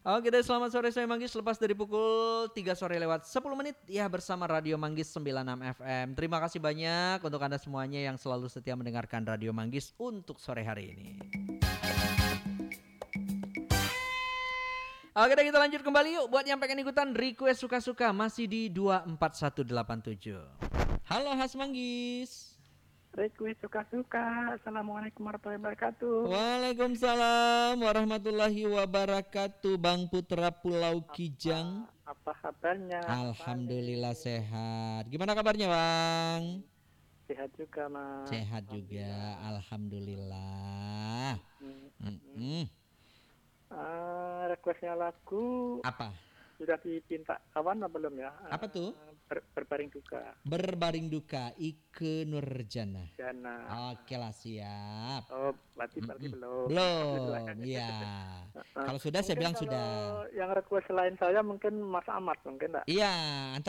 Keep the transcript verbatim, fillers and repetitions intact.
Oke deh, selamat sore saya Manggis. Lepas dari pukul tiga sore lewat sepuluh menit ya bersama Radio Manggis sembilan puluh enam F M. Terima kasih banyak untuk Anda semuanya yang selalu setia mendengarkan Radio Manggis untuk sore hari ini. Oke deh, kita lanjut kembali yuk buat nyampaikan ikutan request suka-suka masih di dua empat satu delapan tujuh. Halo Has Manggis. Request suka-suka. Assalamualaikum warahmatullahi wabarakatuh. Waalaikumsalam warahmatullahi wabarakatuh. Bang Putra Pulau Kijang. Apa, apa kabarnya? Alhamdulillah sehat. Gimana kabarnya Bang? Sehat juga Mas. Sehat juga. Alhamdulillah. Hmm. Mm-mm. Uh, requestnya lagu Apa? sudah dipinta kawan atau belum ya? Apa tuh? Uh, ber, berbaring duka. Berbaring duka Ike Nurjana. Jana. Oke lah siap. Oh, berarti berarti belum. Belum, iya. Kalau sudah saya bilang kalau sudah. yang request selain saya mungkin Mas Ahmad mungkin enggak? Iya,